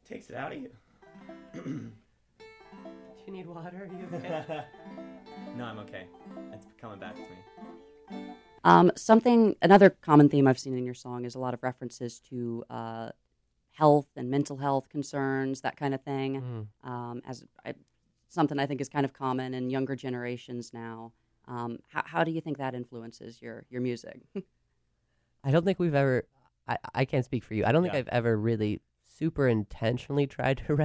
takes it out of you. Do you need water? Are you okay? No, I'm okay. It's coming back to me. Another common theme I've seen in your song is a lot of references to health and mental health concerns, that kind of thing. Something I think is kind of common in younger generations now. How do you think that influences your music? I don't think we've ever. I can't speak for you. I don't think Yeah. I've ever really super intentionally tried to